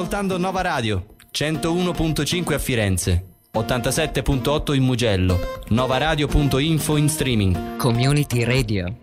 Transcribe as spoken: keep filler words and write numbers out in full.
ascoltando Nova Radio, centouno virgola cinque a Firenze, ottantasette virgola otto in Mugello, novaradio punto info in streaming. Community Radio.